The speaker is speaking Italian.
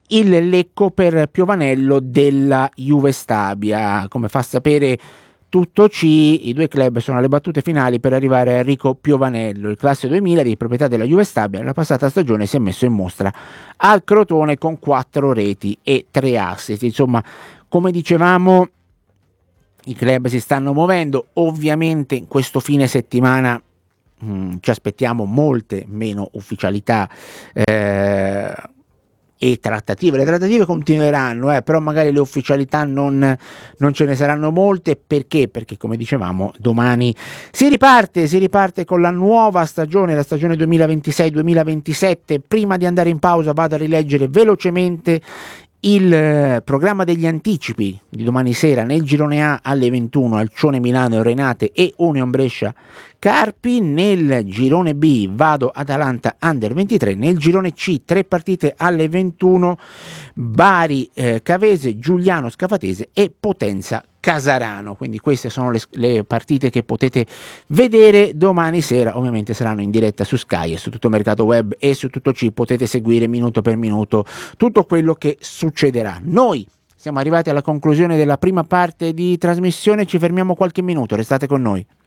il Lecco per Piovanello della Juve Stabia. Come fa sapere Tutto C, i due club sono alle battute finali per arrivare a Enrico Piovanello. Il classe 2000 di proprietà della Juve Stabia nella passata stagione si è messo in mostra al Crotone con 4 reti e 3 assist. Insomma, come dicevamo, i club si stanno muovendo. Ovviamente in questo fine settimana ci aspettiamo molte meno ufficialità e trattative. Le trattative continueranno, però magari le ufficialità non ce ne saranno molte. Perché come dicevamo domani si riparte con la nuova stagione, la stagione 2026-2027. Prima di andare in pausa vado a rileggere velocemente il programma degli anticipi di domani sera. Nel girone A alle 21 Alcione Milano Renate e Union Brescia Carpi. Nel girone B Vado Atalanta Under 23. Nel girone C 3 partite alle 21 Bari Cavese, Giuliano Scafatese e Potenza Casarano. Quindi queste sono le partite che potete vedere domani sera. Ovviamente saranno in diretta su Sky e su tutto il mercato web e su Tutto C. Potete seguire minuto per minuto tutto quello che succederà. Noi siamo arrivati alla conclusione della prima parte di trasmissione, ci fermiamo qualche minuto, restate con noi.